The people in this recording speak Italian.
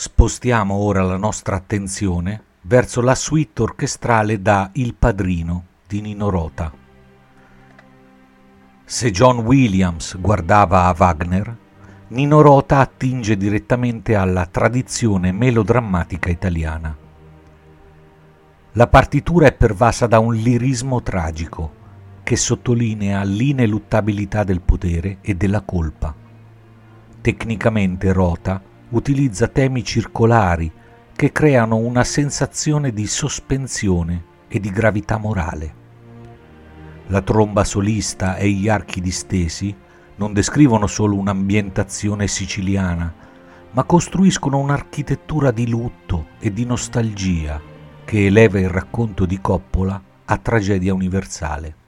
Spostiamo ora la nostra attenzione verso la suite orchestrale da Il Padrino di Nino Rota. Se John Williams guardava a Wagner, Nino Rota attinge direttamente alla tradizione melodrammatica italiana. La partitura è pervasa da un lirismo tragico che sottolinea l'ineluttabilità del potere e della colpa. Tecnicamente Rota utilizza temi circolari che creano una sensazione di sospensione e di gravità morale. La tromba solista e gli archi distesi non descrivono solo un'ambientazione siciliana, ma costruiscono un'architettura di lutto e di nostalgia che eleva il racconto di Coppola a tragedia universale.